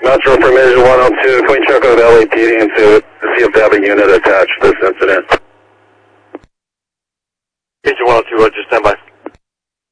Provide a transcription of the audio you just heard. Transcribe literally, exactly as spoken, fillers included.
Metro Formation one oh two, can we check with L A P D and see, see if they have a unit attached to this incident? Agent one oh two, just stand by.